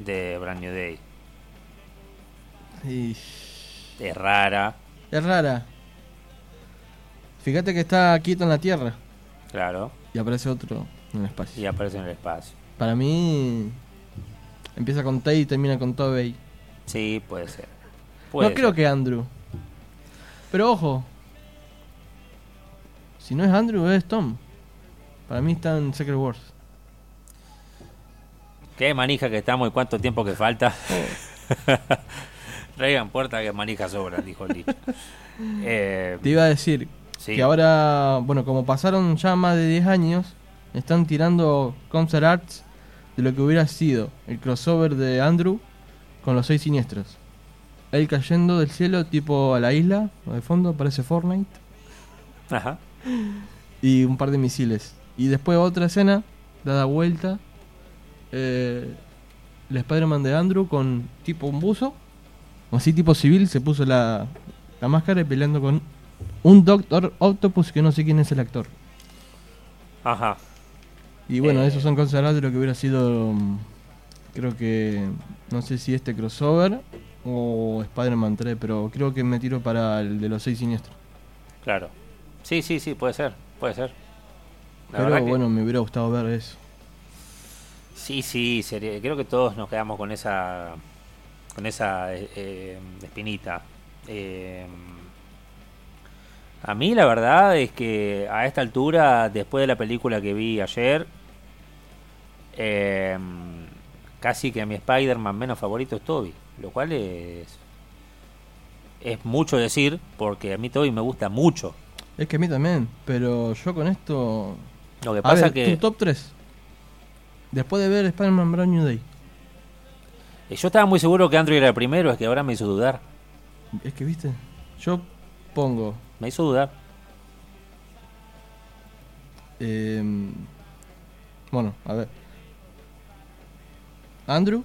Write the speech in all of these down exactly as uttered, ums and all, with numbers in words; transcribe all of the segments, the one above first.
de Brand New Day. Y... Es rara. Es rara. Fíjate que está quieto en la Tierra. Claro. Y aparece otro en el espacio. Y aparece en el espacio. Para mí... Empieza con Tay y termina con Tobey. Sí, puede ser. Puede no creo ser. que Andrew. Pero ojo. Si no es Andrew, es Tom. Para mí está en Secret Wars. Qué manija que estamos y cuánto tiempo que falta. Oh. Traigan puerta que manija sobra, dijo el dicho. eh, Te iba a decir sí. que ahora, bueno, como pasaron ya más de diez años, están tirando concept arts de lo que hubiera sido el crossover de Andrew con los seis siniestros. Él cayendo del cielo tipo a la isla, de fondo parece Fortnite. Ajá. Y un par de misiles. Y después otra escena, dada vuelta, eh, el Spider-Man de Andrew con tipo un buzo, o así tipo civil, se puso la, la máscara y peleando con un Doctor Octopus que no sé quién es el actor. Ajá. Y bueno, Eh. esos son cosas de lo que hubiera sido, mm, creo que, no sé si este crossover o Spider-Man tres, pero creo que me tiro para el de los seis siniestros. Claro. Sí, sí, sí, puede ser. Puede ser. La Pero verdad que- bueno, me hubiera gustado ver eso. Sí, sí, sería- creo que todos nos quedamos con esa con esa eh, eh, espinita. Eh, a mí la verdad es que a esta altura, después de la película que vi ayer, eh, casi que mi Spider-Man menos favorito es Tobey, lo cual es es mucho decir, porque a mí Tobey me gusta mucho. Es que a mí también, pero yo con esto... Lo que A pasa ver, que tu top tres. Después de ver Spider-Man Brand New Day. yo estaba muy seguro que Andrew era el primero, es que ahora me hizo dudar. Es que, viste, yo pongo... Me hizo dudar. eh, bueno, a ver. Andrew,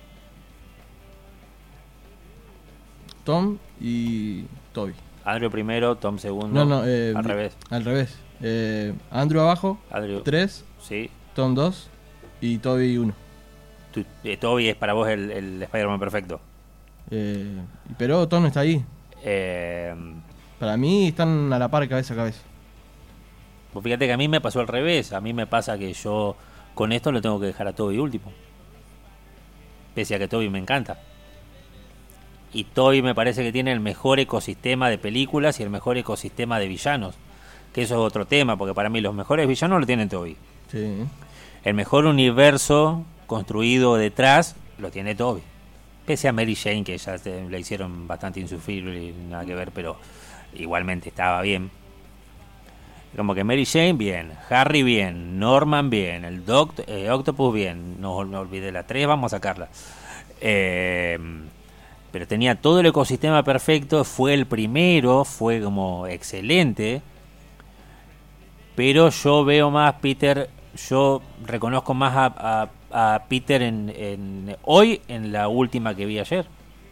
Tom y Toby. Andrew primero, Tom segundo. No, no, eh, al revés. Al revés. Eh, Andrew abajo, Andrew, tres, sí. Tom dos y Toby uno. Tu- eh, Toby es para vos el, el Spider-Man perfecto. Eh, pero Tom no está ahí. Eh, Para mí están a la par cabeza a cabeza. pues fíjate que a mí me pasó al revés. A mí me pasa que yo con esto lo tengo que dejar a Toby último. Pese a que Toby me encanta. Y Toby me parece que tiene el mejor ecosistema de películas y el mejor ecosistema de villanos. Que eso es otro tema, porque para mí los mejores villanos lo tiene Toby. Sí. El mejor universo construido detrás lo tiene Toby. Pese a Mary Jane, que ya se, la hicieron bastante insufrible y nada que ver, pero igualmente estaba bien. Como que Mary Jane bien, Harry bien, Norman bien, el Doct eh, Octopus bien, no, no olvidé la tres, vamos a sacarla. Eh, pero tenía todo el ecosistema perfecto, fue el primero, fue como excelente. Pero yo veo más Peter, yo reconozco más a, a, a Peter en, en hoy en la última que vi ayer.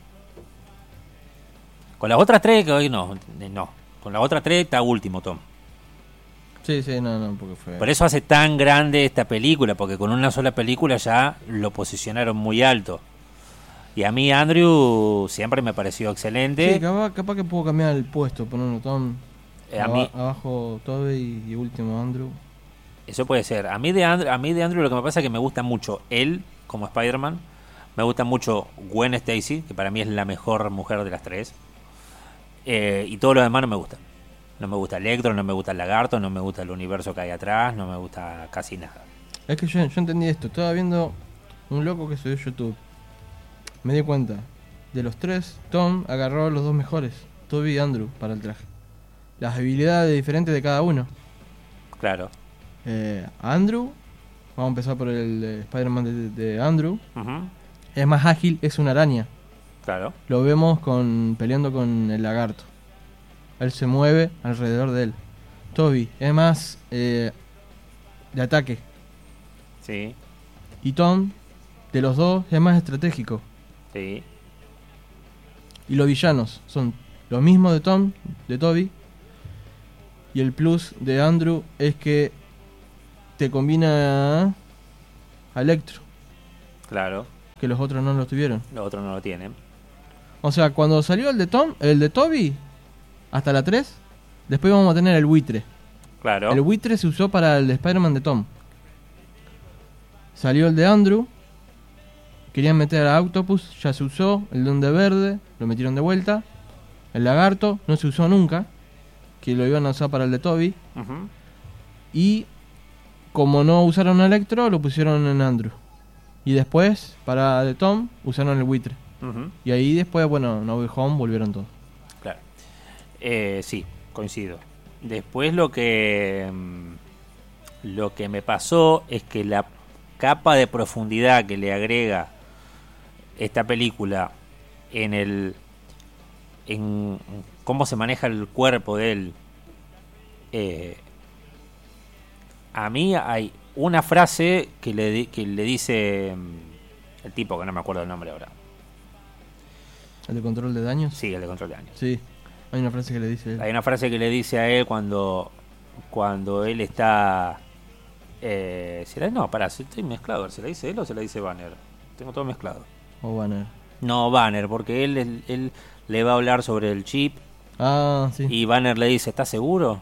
Con las otras tres que hoy no, no. Con las otras tres está último Tom. Sí, sí, no, no, porque fue... Por eso hace tan grande esta película, porque con una sola película ya lo posicionaron muy alto. Y a mí Andrew siempre me pareció excelente. Sí, capaz, capaz que puedo cambiar el puesto, ponerlo Tom... Eh, a aba- mí abajo Toby y último Andrew. eso puede ser. A mí de Andrew, a mí de Andrew lo que me pasa es que me gusta mucho él como Spider-Man. Me gusta mucho Gwen Stacy, que para mí es la mejor mujer de las tres. Eh, y todo lo demás no me gusta. No me gusta Electro, no me gusta el Lagarto, no me gusta el universo que hay atrás, no me gusta casi nada. Es que yo, yo entendí esto, estaba viendo un loco que subió YouTube. Me di cuenta, de los tres, Tom agarró los dos mejores, Toby y Andrew, para el traje. Las habilidades diferentes de cada uno. Claro. Eh, Andrew, vamos a empezar por el eh, Spider-Man de, de Andrew. Ujú. Es más ágil, es una araña. Claro. Lo vemos con peleando con el lagarto. Él se mueve alrededor de él. Toby es más eh, de ataque. Sí. Y Tom, de los dos, es más estratégico. Sí. Y los villanos son los mismos de Tom, de Toby. Y el plus de Andrew es que te combina a Electro. Claro. que los otros no lo tuvieron. Los otros no lo tienen. O sea, cuando salió el de Tom, el de Toby, hasta la tres, después vamos a tener el buitre. Claro. El buitre se usó para el de Spider-Man de Tom. Salió el de Andrew. Querían meter a Octopus, ya se usó. El Duende Verde, lo metieron de vuelta. El Lagarto, no se usó nunca, que lo iban a usar para el de Toby. Uh-huh. Y como no usaron a Electro, lo pusieron en Andrew. Y después, para de Tom, usaron el buitre. Uh-huh. Y ahí después, bueno, No Way Home volvieron todos. Claro. Eh, sí, coincido. Después lo que lo que me pasó es que la capa de profundidad que le agrega esta película en el en cómo se maneja el cuerpo de él, eh, a mí hay una frase que le que le dice el tipo, que no me acuerdo el nombre ahora. ¿El de control de daños? Sí, el de control de daños. Sí, hay una frase que le dice él. Hay una frase que le dice a él cuando cuando él está eh, ¿será? No, pará, estoy mezclado. ¿Se la dice él o se la dice Banner? Tengo todo mezclado. O Banner. No, Banner, porque él, él, él le va a hablar sobre el chip. Ah, sí. Y Banner le dice, ¿estás seguro?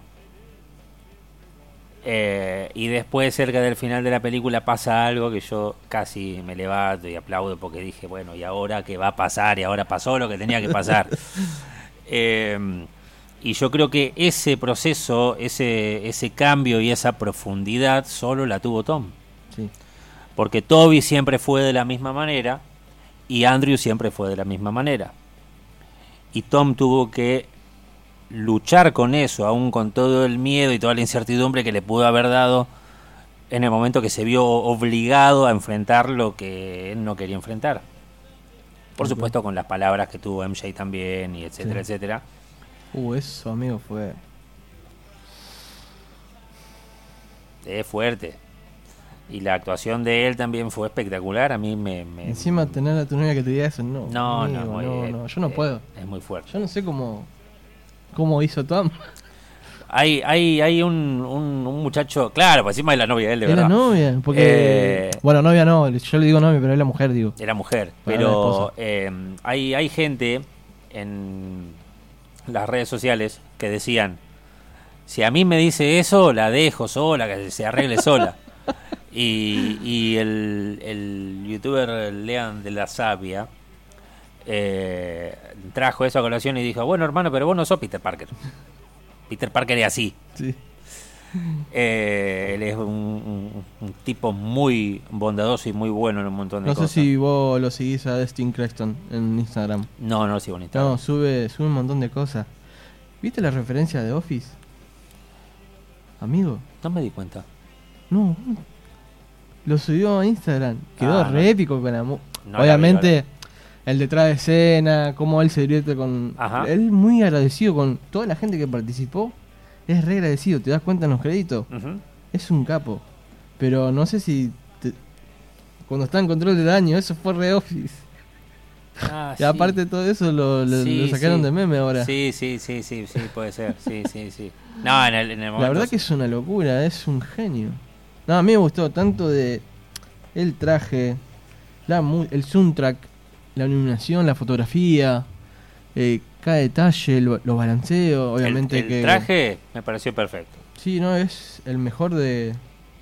Eh, y después, cerca del final de la película, pasa algo que yo casi me levanto y aplaudo, porque dije, bueno, ¿y ahora qué va a pasar? Y ahora pasó lo que tenía que pasar. eh, y yo creo que ese proceso, ese, ese cambio y esa profundidad solo la tuvo Tom. Sí. Porque Toby siempre fue de la misma manera y Andrew siempre fue de la misma manera. Y Tom tuvo que luchar con eso, aún con todo el miedo y toda la incertidumbre que le pudo haber dado en el momento que se vio obligado a enfrentar lo que él no quería enfrentar. Por Okay. supuesto, con las palabras que tuvo M J también, y etcétera, sí. etcétera. Uh, eso, amigo, fue... Es fuerte. Y la actuación de él también fue espectacular. A mí me... me... Encima tener a tu novia que te diga eso, no. No, amigo, no, no, eh, no, yo no eh, puedo. Es muy fuerte. Yo no sé cómo cómo hizo Tom. Hay hay hay un, un, un muchacho... Claro, por encima de la novia de él, de Era verdad. novia, porque... Eh, Bueno, novia no, yo le digo novia, pero es la mujer, digo. Era mujer. Para la Pero esposa. eh, hay, hay gente en las redes sociales que decían, si a mí me dice eso, la dejo sola, que se arregle sola. Y, y el, el youtuber Lean de la Sabia eh, trajo eso a colación y dijo, bueno, hermano, pero vos no sos Peter Parker. Peter Parker es así. Sí. Eh, él es un, un, un tipo muy bondadoso y muy bueno en un montón de No cosas. sé si vos lo seguís a Destin Creston en Instagram. No, no lo sigo en Instagram. No, sube, sube un montón de cosas. ¿Viste la referencia de Office? Amigo, No me di cuenta. no. Lo subió a Instagram. Quedó Ah, re no. épico con la mu- No la Obviamente, el detrás de escena, cómo él se divierte con... Ajá. Él muy agradecido con toda la gente que participó. Es re agradecido, te das cuenta en los créditos. Uh-huh. Es un capo. Pero no sé si... te- Cuando está en control de daño, eso fue re Office. Ah, Y sí. aparte de todo eso, lo, lo- Sí, lo sacaron sí. de meme ahora. Sí, sí, sí, sí, sí, puede ser. Sí, sí, sí. No, en el, en el momento... La verdad que es una locura, es un genio. No, a mí me gustó tanto de el traje, la mu- el soundtrack, la iluminación, la fotografía, eh, cada detalle, lo- los balanceos, obviamente el, el que... traje me pareció perfecto. Sí, no, es el mejor de...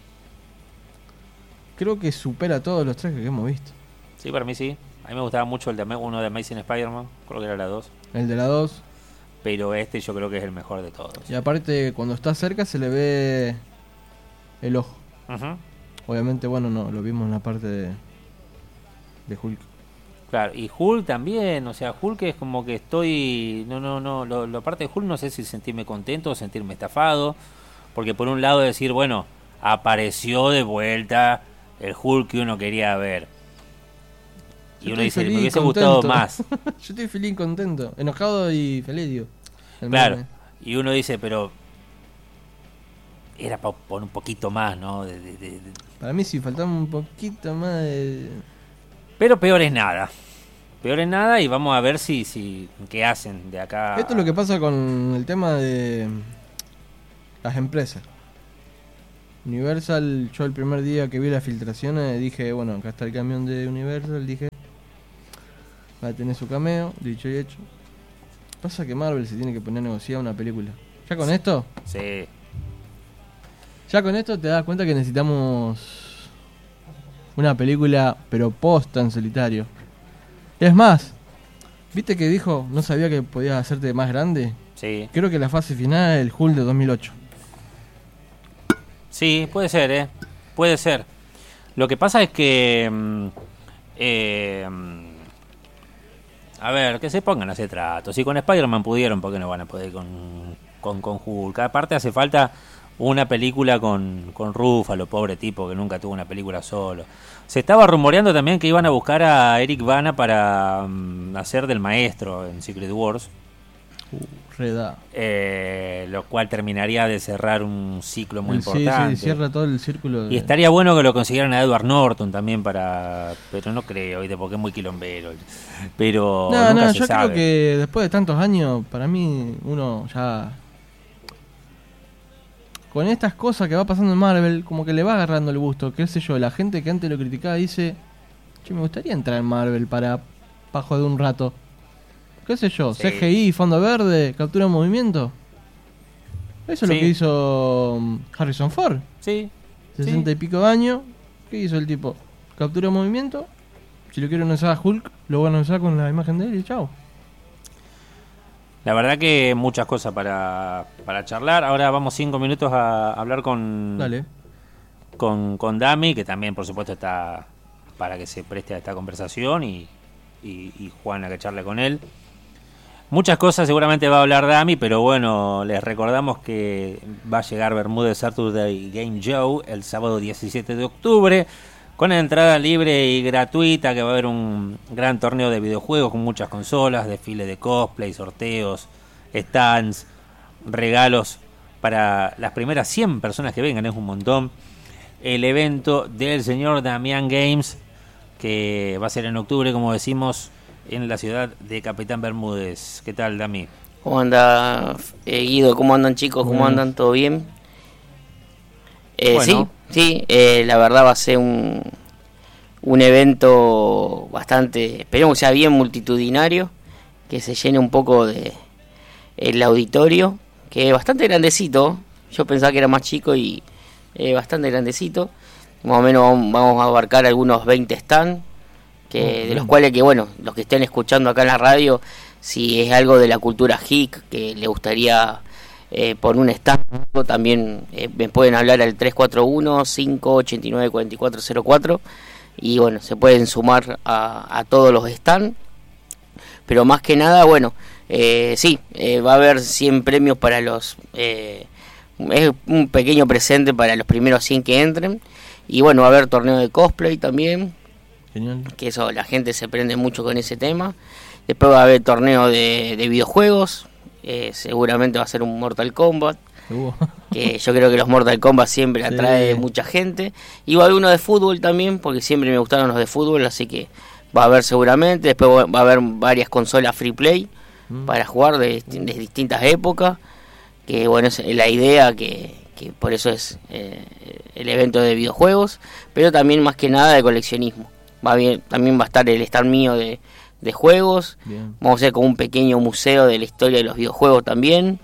Creo que supera todos los trajes que hemos visto. Sí, para mí sí. A mí me gustaba mucho el de Ama- uno de Amazing Spider-Man, creo que era la dos. El de la dos. Pero este yo creo que es el mejor de todos. Y aparte, cuando está cerca se le ve el ojo. Ujú. Obviamente, bueno, no, lo vimos en la parte de, de Hulk. Claro, y Hulk también, o sea, Hulk es como que estoy... No, no, no, lo, la parte de Hulk no sé si sentirme contento o sentirme estafado, porque por un lado decir, bueno, apareció de vuelta el Hulk que uno quería ver. Y Yo uno estoy dice, feliz, me hubiese contento. gustado más. Yo estoy feliz y contento. Enojado y feliz, digo. El Claro, meme. y uno dice, pero era para poner un poquito más, ¿no? De, de, de, de... Para mí sí, faltaba un poquito más de... Pero peor es nada. Peor es nada y vamos a ver si, si qué hacen de acá. Esto es lo que pasa con el tema de las empresas. Universal, yo el primer día que vi las filtraciones dije, bueno, acá está el camión de Universal, dije, va a tener su cameo, dicho y hecho. Pasa que Marvel se tiene que poner a negociar una película. ¿Ya con esto? Sí. Ya con esto te das cuenta que necesitamos una película, pero posta en solitario. Es más, ¿viste que dijo, no sabía que podías hacerte más grande? Sí. Creo que la fase final es el Hulk de dos mil ocho. Sí, puede ser, ¿eh? Puede ser. Lo que pasa es que... Eh, a ver, que se pongan a hacer tratos. Si con Spider-Man pudieron, ¿por qué no van a poder con, con, con Hulk? Aparte hace falta una película con, con Ruffalo, pobre tipo, que nunca tuvo una película solo. Se estaba rumoreando también que iban a buscar a Eric Bana para um, hacer del maestro en Secret Wars. Uh, reda. Eh, lo cual terminaría de cerrar un ciclo muy sí, importante. Sí, cierra todo el círculo. De... Y estaría bueno que lo consiguieran a Edward Norton también para... Pero no creo, ¿viste? Porque es muy quilombero. Pero no, nunca no, se yo sabe. creo que después de tantos años, para mí, uno ya... Con estas cosas que va pasando en Marvel, como que le va agarrando el gusto. Qué sé yo, la gente que antes lo criticaba dice... Che, me gustaría entrar en Marvel para... para joder un rato. ¿Qué sé yo? Sí. C G I, fondo verde, captura de movimiento. Eso es Sí. lo que hizo Harrison Ford. Sí. sesenta sí. y pico de años. ¿Qué hizo el tipo? Captura de movimiento. Si lo quieren usar a Hulk, lo van a usar con la imagen de él y chao. La verdad que muchas cosas para, para charlar. Ahora vamos cinco minutos a hablar con... Dale. Con, con Dami, que también por supuesto está para que se preste a esta conversación y, y, y Juan a que charle con él. Muchas cosas seguramente va a hablar Dami, pero bueno, les recordamos que va a llegar Bermúdez Saturday Game Show el sábado diecisiete de octubre, con entrada libre y gratuita, que va a haber un gran torneo de videojuegos con muchas consolas, desfile de cosplay, sorteos, stands, regalos para las primeras cien personas que vengan, es un montón. El evento del señor Damián Games, que va a ser en octubre, como decimos, en la ciudad de Capitán Bermúdez. ¿Qué tal, Dami? ¿Cómo anda eh, Guido? ¿Cómo andan, chicos? ¿Cómo Bueno. andan? ¿Todo bien? Eh, Bueno. Sí, sí, eh, la verdad va a ser un, un evento bastante, esperemos que sea bien multitudinario, que se llene un poco de el auditorio, que es bastante grandecito. Yo pensaba que era más chico y eh, bastante grandecito. Más o menos vamos a abarcar algunos veinte stands, que, de los cuales, que bueno, los que estén escuchando acá en la radio, si es algo de la cultura geek que le gustaría eh, por un stand, también eh, me pueden hablar al tres cuatro uno, cinco ocho nueve, cuatro cuatro cero cuatro y bueno, se pueden sumar a, a todos los stands. Pero más que nada, bueno, eh, sí, eh, va a haber cien premios para los... Eh, es un pequeño presente para los primeros cien que entren. Y bueno, va a haber torneo de cosplay también, Genial. que eso, la gente se prende mucho con ese tema. Después va a haber torneo de, de videojuegos, eh, seguramente va a ser un Mortal Kombat, Uh. que yo creo que los Mortal Kombat siempre Sí. atrae mucha gente. Y va a haber uno de fútbol también, porque siempre me gustaron los de fútbol, así que va a haber seguramente. Después va a haber varias consolas free play Mm. para jugar de, disti- de distintas épocas, que bueno, es la idea, que, que por eso es eh, el evento de videojuegos, pero también más que nada de coleccionismo. Va bien, también va a estar el stand mío de, de juegos. Bien. Vamos a hacer como un pequeño museo de la historia de los videojuegos también.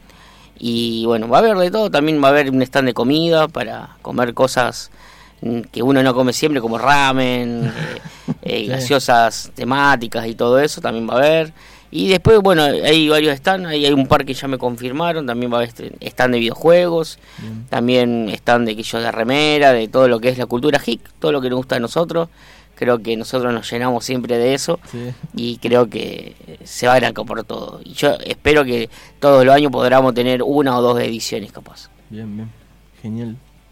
Y bueno, va a haber de todo. También va a haber un stand de comida para comer cosas mm, que uno no come siempre, como ramen, eh, eh, Sí. gaseosas temáticas y todo eso. También va a haber. Y después, bueno, hay varios stands. Ahí hay un par que ya me confirmaron. También va a haber este stand de videojuegos. Bien. También stand de quillos de remera, de todo lo que es la cultura geek, todo lo que nos gusta a nosotros. Creo que nosotros nos llenamos siempre de eso. Sí. Y creo que se va a ir por todo. Y yo espero que todos los años podamos tener una o dos ediciones, capaz. Bien, bien. Genial.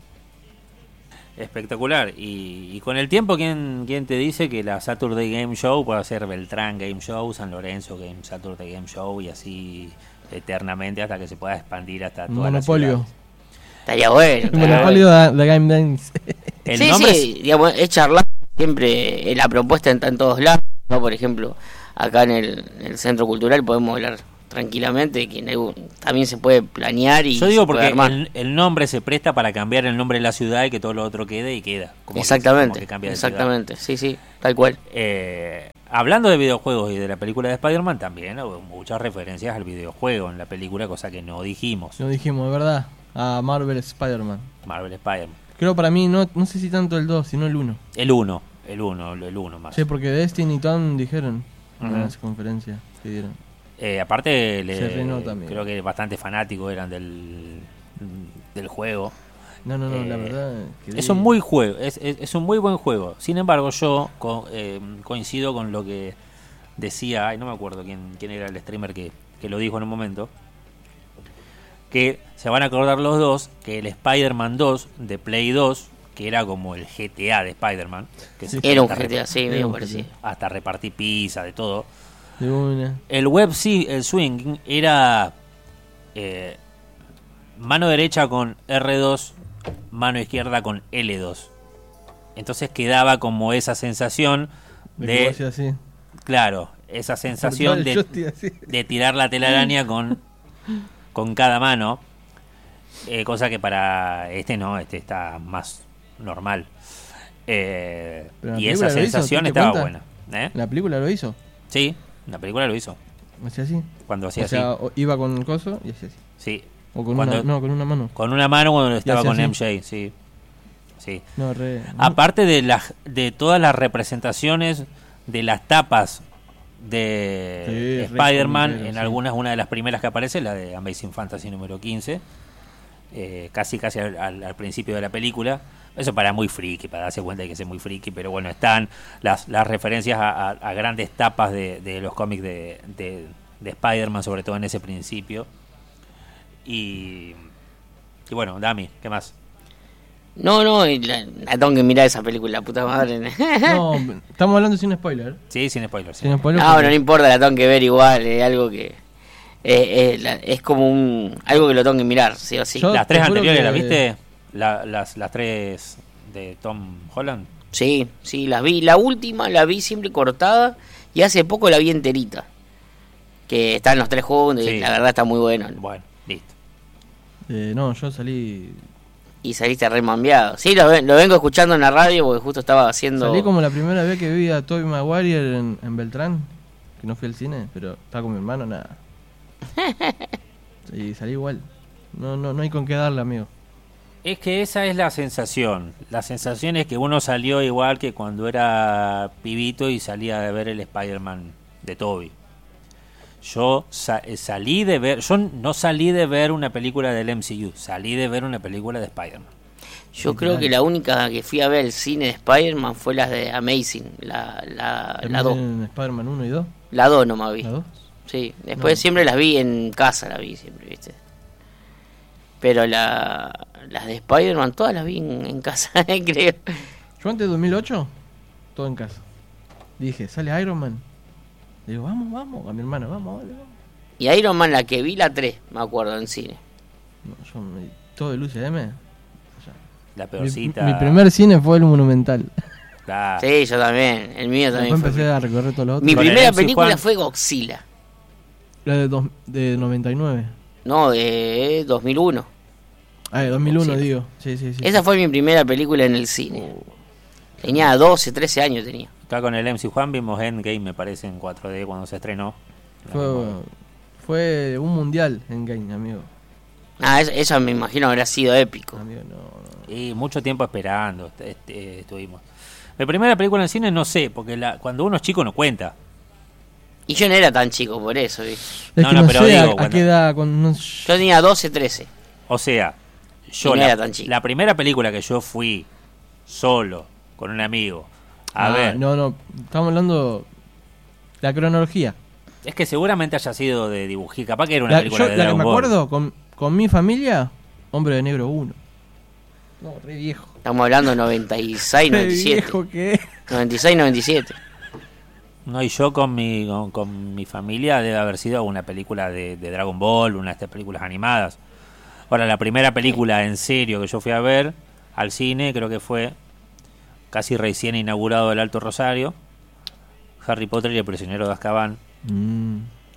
Espectacular. Y, y con el tiempo, ¿quién, ¿quién te dice que la Saturday Game Show puede ser Beltrán Game Show, San Lorenzo Game Saturday Game Show y así eternamente hasta que se pueda expandir hasta toda Monopolio. Estaría bueno. El estaría monopolio de, de Game Dance. El sí, nombre sí, digamos, es charlar siempre, eh, la propuesta está en todos lados, ¿no? Por ejemplo, acá en el, en el Centro Cultural podemos hablar tranquilamente, que en algún- también se puede planear y Yo digo se puede porque armar. el, el nombre se presta para cambiar el nombre de la ciudad y que todo lo otro quede y queda. Como que- como Exactamente, que cambia de ciudad. exactamente, sí, sí, tal cual. Eh, hablando de videojuegos y de la película de Spider-Man, también hubo muchas referencias al videojuego en la película, cosa que no dijimos. Lo dijimos, de verdad. A Marvel Spider-Man. Marvel Spider-Man. Creo para mí, no, no sé si tanto el dos, sino el uno. El uno, el uno, el uno más. Sí, porque Destiny y Tom dijeron en Ujú. las conferencias que dieron. Eh, aparte, le- Se renota, amigo. creo que bastante fanáticos eran del, del juego. No, no, no, la Eh, verdad. que Es un muy juego, es, es, es un muy buen juego. Sin embargo, yo co- eh, coincido con lo que decía, ay, no me acuerdo quién, quién era el streamer que, que lo dijo en un momento, que se van a acordar los dos que el Spider-Man dos de Play dos, que era como el G T A de Spider-Man, que se- Era un hasta G T A, sí, Era medio un parecido. G T A. hasta repartir pizza, de todo. De una. El web sí, el swing era eh, mano derecha con R dos, mano izquierda con L dos. Entonces quedaba como esa sensación De que vos de, hacías así. claro, esa sensación Yo de, estoy así. de tirar la telaraña con, con cada mano. Eh, cosa que para este no, este está más normal. Eh, Pero la y esa película lo hizo, sensación ¿te estaba cuenta? buena. ¿Eh? La película lo hizo. Sí, la película lo hizo. Hacía así. Cuando hacía O sea, así. o- iba con el coso y hacía así. Sí. O con Cuando- una, no, con una mano. Con una mano cuando estaba hacía con así. M J, sí. Sí. No, re. Aparte de las de todas las representaciones de las tapas de Sí, re Spider-Man, comiquero, en sí. algunas, una de las primeras que aparece, la de Amazing Fantasy número quince, eh, casi casi al, al- al principio de la película. Eso para muy friki, para darse cuenta de que es muy friki, pero bueno, están las, las referencias a, a- a grandes tapas de, de los cómics de, de, de Spider-Man, sobre todo en ese principio. Y, y bueno, Dami, ¿qué más? No, no, y la, la tengo que mirar esa película, puta madre. No, estamos hablando sin spoiler. Sí, sin spoilers. sí. Sin spoiler. No, porque- no, no importa, la tengo que ver igual, es algo que... eh, eh, la- es como un algo que lo tengo que mirar, sí o sí. Yo- ¿Las tres te juro anteriores que- las viste? La- las, las tres de Tom Holland. Sí, sí, las vi. La última la vi siempre cortada y hace poco la vi enterita. Que están los tres juntos y Sí. la verdad está muy bueno. Bueno, listo. Eh, no, yo salí. Y saliste remambiado. Sí, lo, ven- lo vengo escuchando en la radio porque justo estaba haciendo... Salí como la primera vez que vi a Tobey Maguire en, en Beltrán. Que no fui al cine, pero estaba con mi hermano, nada. Y salí igual. No, no, no hay con qué darle, amigo. Es que esa es la sensación. La sensación es que uno salió igual que cuando era pibito y salía de ver el Spider-Man de Tobey. Yo sa- eh, salí de ver, yo no salí de ver una película del M C U, salí de ver una película de Spider-Man. Yo creo que la única que fui a ver al cine de Spider-Man fue la de Amazing, la la la dos. En Spider-Man uno y dos. La dos nomás vi. ¿La dos? Sí, después No. siempre las vi en casa, la vi siempre, ¿viste? Pero la las de Spider-Man todas las vi en, en casa, creo. Yo antes de dos mil ocho, todo en casa. Dije, sale Iron Man. Digo, vamos, vamos. A mi hermano, vamos, vale, vamos. Y Iron Man la que vi la tres, me acuerdo, en cine. No, yo me- todo de Lucia M. La Mi, peorcita. mi primer cine fue el Monumental. la- Sí, yo también, el mío también Después fue. empecé a recorrer todos los otros. Mi Con el primera M C película Juan. fue Godzilla. La de, dos, de noventa y nueve. No, de dos mil uno. Ah, de dos mil uno, Sí. digo. Sí, sí, sí. Esa fue mi primera película en el cine. Oh. Tenía doce, trece años tenía. Acá con el M C Juan vimos Endgame, me parece, en cuatro D cuando se estrenó. Fue, fue un mundial en game, amigo. Ah, eso, eso me imagino habrá sido épico. Amigo, no, no. Y mucho tiempo esperando este, estuvimos. Mi primera película en cine no sé, porque la, cuando uno es chico no cuenta. Y yo no era tan chico por eso, ¿viste? Es No, que no, no, pero sé digo, a, a cuando- qué edad. Cuando, no- Yo tenía doce, trece. O sea, yo Y no la, era tan chico. la primera película que yo fui solo, con un amigo, a Ah, ver, No, no. Estamos hablando. La cronología. es que seguramente haya sido de dibujito, capaz que era una La, película yo, de la que Dragon me Ball. acuerdo, con, con mi familia, Hombre de Negro uno. No, re viejo. Estamos hablando de noventa y seis, Re noventa y siete. viejo que es. noventa y seis, noventa y siete. No, y yo con mi, con, con mi familia debe haber sido una película de, de Dragon Ball, una de estas películas animadas. Ahora, la primera película en serio que yo fui a ver al cine, creo que fue casi recién inaugurado el Alto Rosario, Harry Potter y el prisionero de Azkaban. Mm.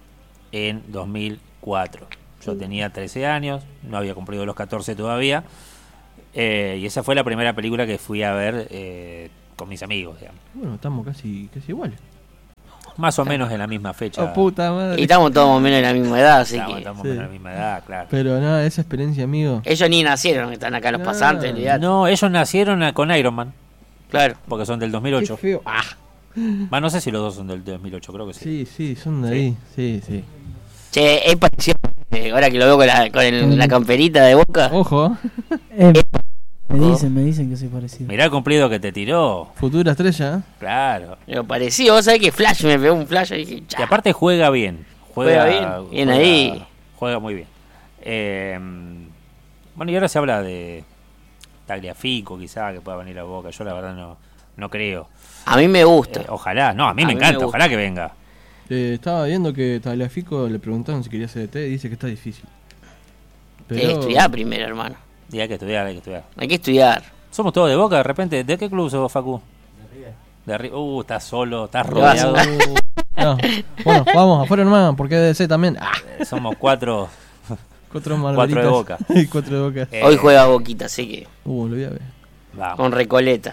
en dos mil cuatro. Yo tenía trece años, no había cumplido los catorce todavía, eh, y esa fue la primera película que fui a ver eh, con mis amigos, digamos. Bueno, estamos casi, casi iguales. Más o menos en la misma fecha. Oh, puta madre. Y estamos todos más o menos en la misma edad, así Estamos, que... estamos Sí. en la misma edad, claro. Pero nada, esa experiencia, amigo. Ellos ni nacieron, están acá los No. pasantes, olvidate. No, ellos nacieron a- con Iron Man, Claro. porque son del dos mil Qué ocho. feo. Ah, Va, no sé si los dos son del dos mil ocho, creo que sí. Sí, sí, son de ahí. Sí, sí. che, es parecido. eh, Ahora que lo veo con la, con el- la camperita de Boca. Ojo, Eh, me dicen, me dicen que soy parecido. Mirá el cumplido que te tiró. futura estrella. ¿eh? Claro. Pero parecido, vos sabés que Flash me pegó un flash y dije, Y "Cha". aparte juega bien. Juega, Juega bien, bien juega- ahí. Juega muy bien. Eh, bueno, y ahora se habla de Tagliafico, quizá, que pueda venir a Boca. Yo la verdad no, no creo. A mí me gusta. Eh, ojalá. No, a mí A me mí me encanta. gusta. Ojalá que venga. Eh, estaba viendo que Tagliafico le preguntaron si quería C D T y dice que está difícil. Hay que estudiar primero, hermano. Y hay que estudiar, hay que estudiar. Hay que estudiar. Somos todos de Boca, de repente. ¿De qué club sos, Facu? De arriba. Uh, estás solo, estás Te vas. rodeado. No. Bueno, vamos, afuera nomás, porque D C también. Ah, Somos cuatro. cuatro Cuatro de margaritas. Boca. Y cuatro de Boca. Eh, Hoy juega Boquita, así que Uh, lo voy a ver. vamos. con Recoleta.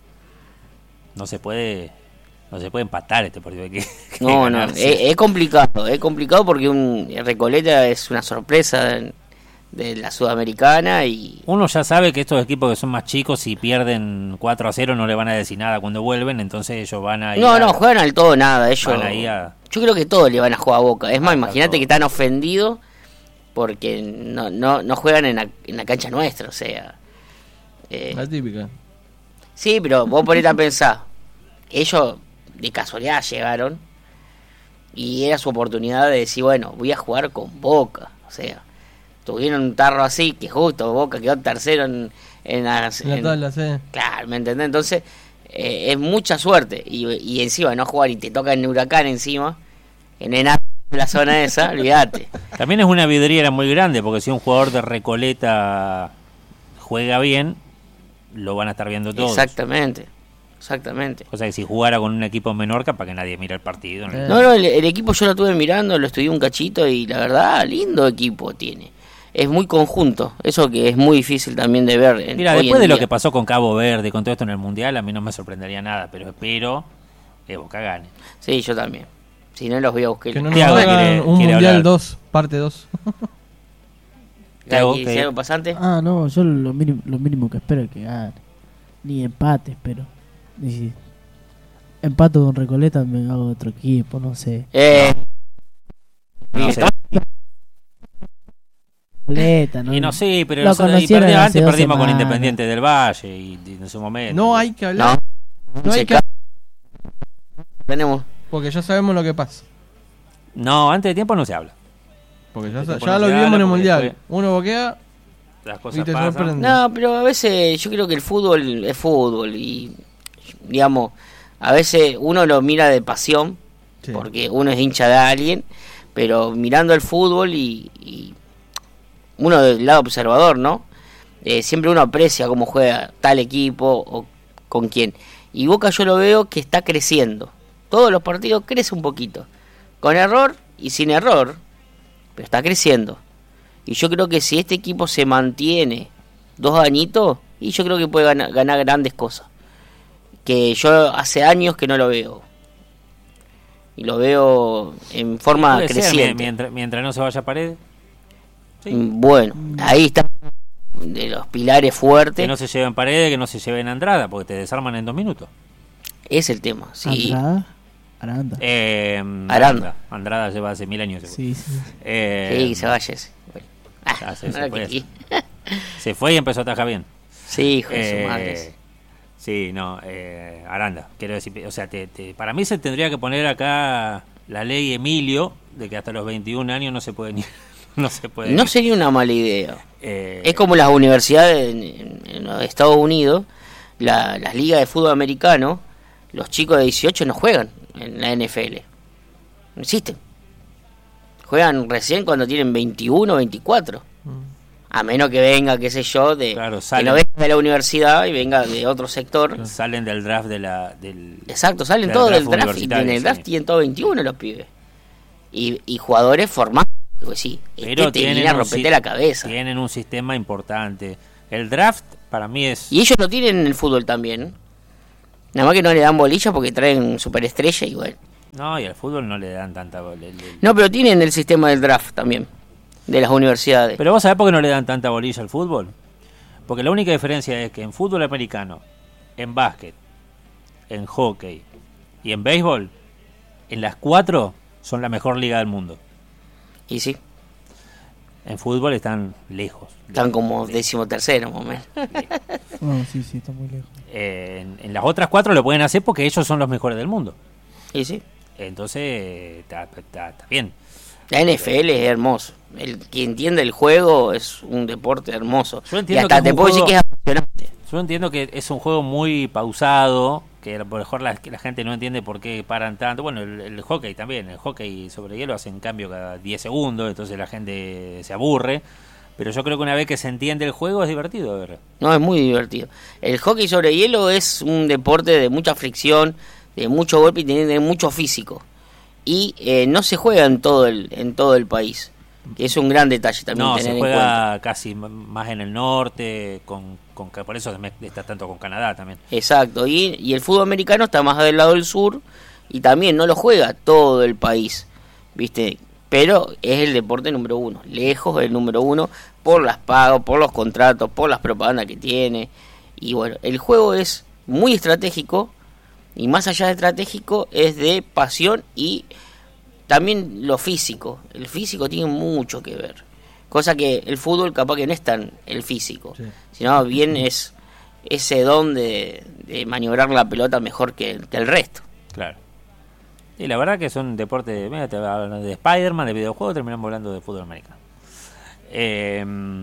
No se puede. No se puede empatar este partido. Hay que, que No, no, ganarse. es, es complicado. Es complicado porque un Recoleta es una sorpresa de, de la Sudamericana y Uno ya sabe que estos equipos que son más chicos, si pierden cuatro a cero, no le van a decir nada cuando vuelven. Entonces ellos van a ir. no, a- no, juegan al todo nada. Ellos, Van ahí a- yo creo que todos le van a jugar a Boca. Es más, Al imagínate todo. que están ofendidos porque no, no, no juegan en la, en la cancha nuestra, o sea. eh, La típica. sí, pero vos ponete a pensar. Ellos de casualidad llegaron y era su oportunidad de decir, bueno, voy a jugar con Boca. O sea, tuvieron un tarro así que justo Boca quedó tercero en, en las... En la en- tabla, sí. Claro, ¿me entendés? Entonces, eh, es mucha suerte. Y, y encima no jugar y te toca en Huracán encima, en Enap, la zona esa, olvídate. También es una vidriera muy grande, porque si un jugador de Recoleta juega bien, lo van a estar viendo todos. Exactamente, exactamente. O sea que si jugara con un equipo menor, capaz que nadie mira el partido. ¿no? Eh. No, no, el, el equipo yo lo estuve mirando, lo estudié un cachito y la verdad, lindo equipo tiene. Es muy conjunto, eso que es muy difícil también de ver. En, Mira, hoy después en de lo día. que pasó con Cabo Verde, con todo esto en el Mundial, a mí no me sorprendería nada, pero espero que Boca gane. Sí, yo también. Si no, los voy a buscar. Que no nos Thiago hagan quiere- un quiere Mundial hablar. dos, parte dos. Thiago, ¿Quieres que- decir algo pasante? Ah, no, yo lo mínimo, lo mínimo que espero es que gane. Ni empate, espero. Ni si empato con Recoleta, me hago otro equipo, no sé. Eh, No sé. Recoleta, ¿no? Y no sé, pero Lo nosotros- y conocieron perdi- hace antes dos perdimos con semanas. Independiente del Valle y, y en su momento. No hay que no, hablar, no hay se que ca- tenemos. porque ya sabemos lo que pasa. No, antes de tiempo no se habla. Porque ya, Este sa- tipo ya no lo se vivimos en habla el porque Mundial. después- Uno boquea Las y cosas te pasan. sorprende. No, pero a veces yo creo que el fútbol es fútbol y, digamos, a veces uno lo mira de pasión, Sí. porque uno es hincha de alguien, pero mirando el fútbol y, y uno del lado observador, ¿no? Eh, siempre uno aprecia cómo juega tal equipo o con quién. Y Boca yo lo veo que está creciendo. Todos los partidos crece un poquito. Con error y sin error, pero está creciendo. Y yo creo que si este equipo se mantiene dos añitos, y yo creo que puede ganar, ganar grandes cosas. Que yo hace años que no lo veo. Y lo veo en forma Puede ser, creciente. mientras, mientras no se vaya a pared, sí. Mm, Bueno, ahí está de los pilares fuertes. Que no se lleven paredes, que no se lleven Andrada, porque te desarman en dos minutos. Es el tema. Sí. Andrada, Aranda. Eh, Aranda. Andrada lleva hace mil años. seguro. Sí, sí. Eh, Sí, que se vaya ese. Bueno. Ah, ya se- se ahora puede que- Se fue y empezó a atajar bien. Sí, hijo de Eh, su madre. ese. sí, no, eh, Aranda, quiero decir, o sea, te, te- para mí se tendría que poner acá la ley Emilio de que hasta los veintiún años no se puede ni, no se puede. No ni- sería una mala idea. eh, Es como las universidades en, en- en los Estados Unidos, la- las ligas de fútbol americano, los chicos de dieciocho no juegan en la N F L. No existen. Juegan recién cuando tienen veintiuno, veinticuatro. A menos que venga, qué sé yo, de Claro, que salen. no venga de la universidad y venga de otro sector. salen del draft de la del Exacto, salen del todos del draft draft y universitario, en el draft sí. tienen todos veintiuno los pibes. y, y jugadores formados. Pues sí, Pero este te viene a un romperte si- la cabeza. Tienen un sistema importante. El draft para mí es... Y ellos lo tienen en el fútbol también. Nada más que no le dan bolilla porque traen superestrella y bueno. No, y al fútbol no le dan tanta... el- el- No, pero tienen el sistema del draft también, de las universidades. Pero vos sabés por qué no le dan tanta bolilla al fútbol. Porque la única diferencia es que en fútbol americano, en básquet, en hockey y en béisbol, en las cuatro son la mejor liga del mundo. Y sí, En fútbol están lejos. están como décimo tercero, más o menos. No, sí, sí, está muy lejos. Eh, en, en las otras cuatro lo pueden hacer porque ellos son los mejores del mundo. Y sí, Entonces, está, está, está bien. la N F L es hermoso. El que entiende el juego es un deporte hermoso. Yo Y entiendo hasta que es te un puedo juego- decir que es apasionante. Yo entiendo que es un juego muy pausado, que a lo mejor la, que la gente no entiende por qué paran tanto. Bueno, el, el hockey también, el hockey sobre hielo hacen cambio cada diez segundos, entonces la gente se aburre. Pero yo creo que una vez que se entiende el juego es divertido de ver. No, es muy divertido. El hockey sobre hielo es un deporte de mucha fricción, de mucho golpe y tiene de mucho físico. Y eh, no se juega en todo el en todo el país. Que es un gran detalle también No, tener se en cuenta. juega casi m- más en el norte, con, con por eso se me- está tanto con Canadá también. Exacto. Y, y el fútbol americano está más del lado del sur y también no lo juega todo el país, ¿viste? Pero es el deporte número uno, lejos el número uno, por las pagos, por los contratos, por las propagandas que tiene. Y bueno, el juego es muy estratégico y más allá de estratégico es de pasión y también lo físico. El físico tiene mucho que ver. Cosa que el fútbol capaz que no es tan el físico, Sí. sino bien es ese don de, de maniobrar la pelota mejor que, que el resto. Claro. Y la verdad que son deportes, mira, te hablan de Spider-Man, de videojuegos, terminamos hablando de fútbol americano. Eh,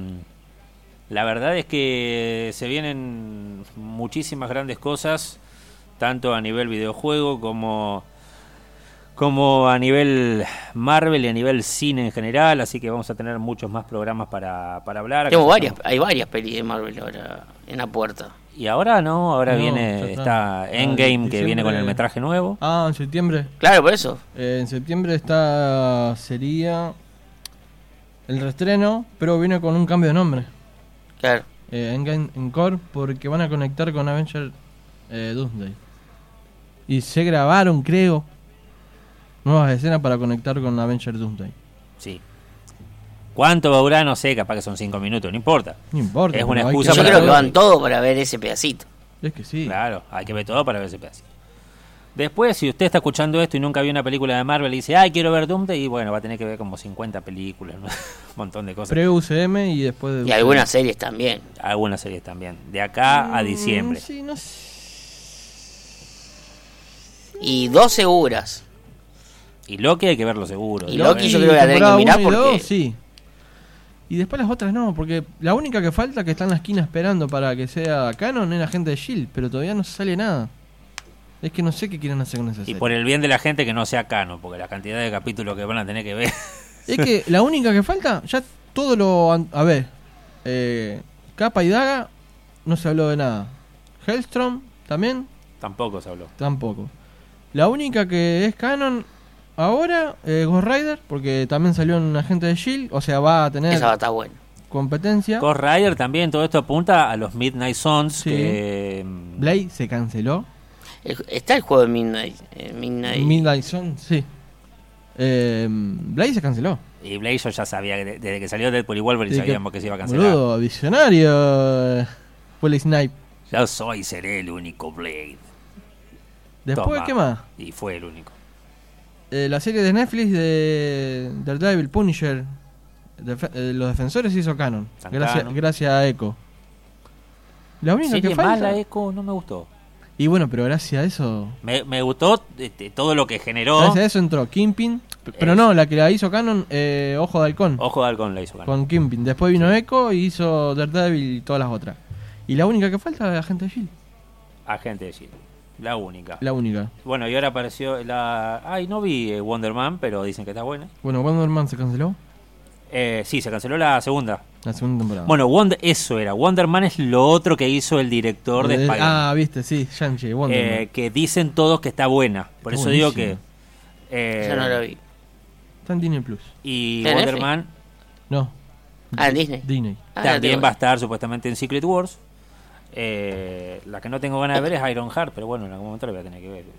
la verdad es que se vienen muchísimas grandes cosas, tanto a nivel videojuego como, como a nivel Marvel y a nivel cine en general, así que vamos a tener muchos más programas para, para hablar. Tengo Acá varias, estamos- hay varias pelis de Marvel ahora en la puerta. Y ahora no, ahora No, viene, ya está, está. Ah, Endgame, que viene con el diciembre- metraje nuevo. Ah, en septiembre. Claro, por eso. Eh, en septiembre está sería el reestreno, pero viene con un cambio de nombre. Claro. Eh, Endgame Encore, porque van a conectar con Avenger eh, Doomsday. Y se grabaron, creo, nuevas escenas para conectar con Avenger Doomsday. Sí. ¿Cuánto va a durar? No sé, capaz que son cinco minutos, no importa. No importa. Es una pero hay excusa Yo para creo que ver. van todos para ver ese pedacito. Es que sí. Claro, hay que ver todo para ver ese pedacito. Después, si usted está escuchando esto y nunca vio una película de Marvel y dice, ay, quiero ver Doomsday, y bueno, va a tener que ver como cincuenta películas, ¿no? Un montón de cosas. Pre-U C M y después de Y algunas series también. Algunas series también. De acá a diciembre. Mm, sí, no sé. Y dos seguras. Y Loki hay que verlo seguro. Y ¿no? Loki yo creo que la tenés temporada que mirar uno y porque- dos, sí. Y después las otras no, porque la única que falta que está en la esquina esperando para que sea canon es la gente de Shield, pero todavía no sale nada. Es que no sé qué quieren hacer con esa Y serie. por el bien de la gente que no sea canon, porque la cantidad de capítulos que van a tener que ver. Es que la única que falta, ya todo lo... an- A ver, eh, Capa y Daga, no se habló de nada. Hellstrom, también, Tampoco se habló. tampoco. La única que es canon ahora, eh, Ghost Rider, porque también salió un agente de Shield, o sea, va a tener Esa va a estar buena. competencia. Ghost Rider también, todo esto apunta a los Midnight Suns. Sí. Que, mm, Blade se canceló. El- está el juego de Midnight. eh, Midnight. Midnight Sun, sí. Eh, Blade se canceló. Y Blade yo ya sabía, que de- desde que salió Deadpool y Wolverine Sí, sabíamos que, se iba a cancelar. Boludo, visionario. eh, Wesley Snipe. Yo soy, seré el único Blade. Después, Toma. ¿qué más? Y fue el único. Eh, la serie de Netflix de Daredevil, Punisher, Defe- eh, los defensores hizo canon. Tan Gracias, canon. gracias a Echo. La única que Serie falta. mala, Echo, no me gustó. Y bueno, pero gracias a eso. Me, me gustó este, todo lo que generó. Gracias a eso entró Kingpin. p- Pero Es- no, la que la hizo canon, eh, Ojo de Halcón. Ojo de Halcón la hizo ganar. Con Kingpin. Después vino Echo y hizo Daredevil y todas las otras. Y la única que falta es la gente de Shield. Agente de Shield. La única. La única. Bueno, y ahora apareció la. Ay, no vi eh, Wonder Man, pero dicen que está buena. Bueno, Wonder Man se canceló. Eh, sí, se canceló la segunda. La segunda temporada. Bueno, Wonder, eso era. Wonder Man es lo otro que hizo el director de Eh, Spider-Man. Ah, viste, sí, Shang-Chi, Wonder Eh, Man. que dicen todos que está buena. Por Está eso digo que. buenísima. eh, Yo no lo vi. Está en Disney Plus. Y ¿En Wonder F? Man No. Ah, en Disney. Disney. Ah, también tengo- va a estar supuestamente en Secret Wars. Eh, la que no tengo ganas de ver es Iron Heart, pero bueno, en algún momento la voy a tener que ver.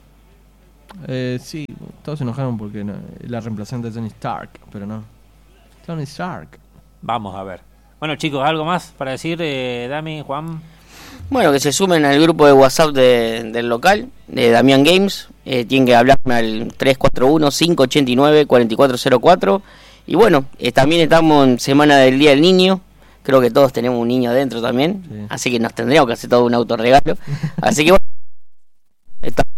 Eh, sí, todos se enojaron porque no, la reemplazante de Tony Stark, pero no. Tony Stark. Vamos a ver. Bueno, chicos, ¿algo más para decir, eh, Dami, Juan? Bueno, que se sumen al grupo de WhatsApp de- del local, de Damián Games. Eh, tienen que hablarme al tres cuatro uno, cinco ocho nueve, cuatro cuatro cero cuatro. Y bueno, eh, también estamos en Semana del Día del Niño. Creo que todos tenemos un niño adentro también. Sí. Así que nos tendríamos que hacer todo un autorregalo. Así que bueno, estamos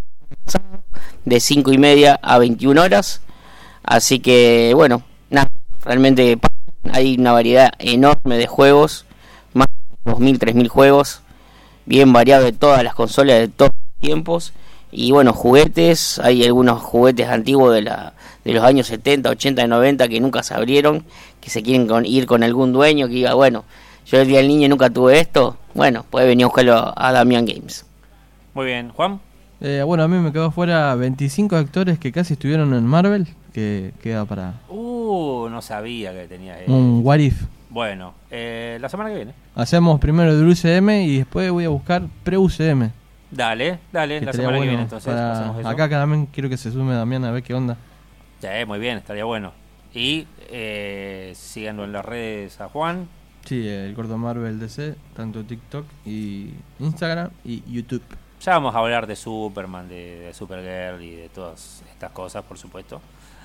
de cinco y media a veintiuna horas. Así que bueno, nada, realmente hay una variedad enorme de juegos. Más de dos mil, tres mil juegos. Bien variado de todas las consolas de todos los tiempos. Y bueno, juguetes, hay algunos juguetes antiguos de la de los años setenta, ochenta y noventa que nunca se abrieron, que se quieren con, ir con algún dueño que diga, bueno, yo el día del niño nunca tuve esto. Bueno, puede venir a buscarlo a Damián Games. Muy bien, Juan. Eh, bueno, a mí me quedó fuera veinticinco actores que casi estuvieron en Marvel, que queda para Uh, no sabía que tenía. eh. un What If. Bueno, eh, la semana que viene. Hacemos primero del U C M y después voy a buscar pre-U C M. Dale, dale, que la estaría semana que bueno viene entonces para- hacemos eso. Acá también quiero que se sume Damián a ver qué onda. Sí, muy bien, estaría bueno. Y eh, síganlo en las redes a Juan. Sí, el gordo Marvel D C, tanto TikTok y Instagram y YouTube. Ya vamos a hablar de Superman, de, de Supergirl y de todas estas cosas, por supuesto.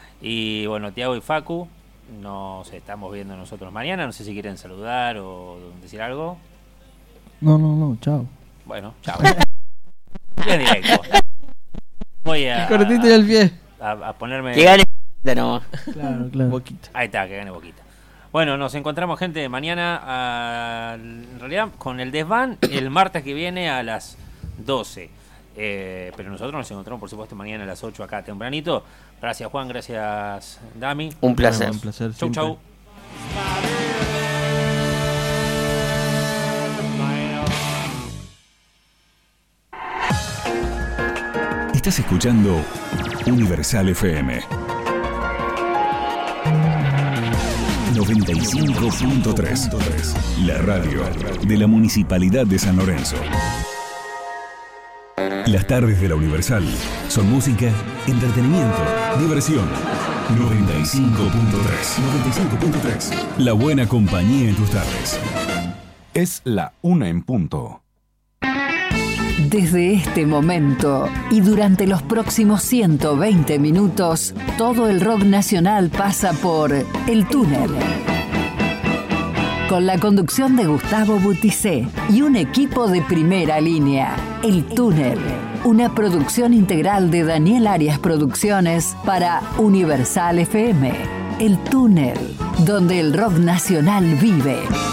Y bueno, Tiago y Facu, nos estamos viendo nosotros mañana. No sé si quieren saludar o decir algo. No, no, no, chao. Bueno, chao. Bien directo. Voy a, Cortito y al pie. a, a ponerme... Que gane nomás. Claro, claro. Boquita. Ahí está, que gane Boquita. Bueno, nos encontramos, gente, mañana, a- en realidad, con el desván, el martes que viene a las doce. Eh, pero nosotros nos encontramos, por supuesto, mañana a las ocho acá tempranito. Gracias, Juan, gracias, Dami. Un placer. Bueno, un placer Chau, siempre. chau. Estás escuchando Universal F M noventa y cinco punto tres, la radio de la Municipalidad de San Lorenzo. Las tardes de la Universal son música, entretenimiento, diversión. noventa y cinco punto tres. noventa y cinco punto tres. La buena compañía en tus tardes. Es la una en punto. Desde este momento y durante los próximos ciento veinte minutos, todo el rock nacional pasa por El Túnel. Con la conducción de Gustavo Bouticé y un equipo de primera línea. El Túnel, una producción integral de Daniel Arias Producciones para Universal F M. El Túnel, donde el rock nacional vive.